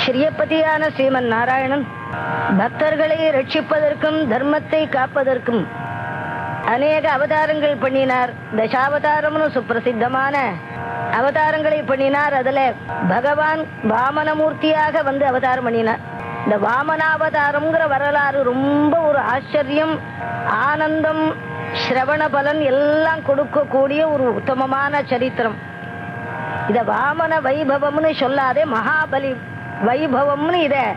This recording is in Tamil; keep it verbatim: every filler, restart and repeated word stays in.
ஸ்ரீயப்பதியான ஸ்ரீமன் நாராயணன் பக்தர்களை ரட்சிப்பதற்கும் தர்மத்தை காப்பதற்கும் அநேக அவதாரங்கள் பண்ணினார். தசாவதாரம்னு சுப்பிரசித்தமான அவதாரங்களை பண்ணினார். அதுல பகவான் வாமனமூர்த்தியாக வந்து அவதாரம் பண்ணினார். இந்த வாமனாவதாரம்ங்கிற வரலாறு ரொம்ப ஒரு ஆச்சரியம், ஆனந்தம், சிரவண பலன் எல்லாம் கொடுக்கக்கூடிய ஒரு உத்தமமான சரித்திரம். இத வாமன வைபவம்னு சொல்லாதே, மகாபலி வைபவம்னு இத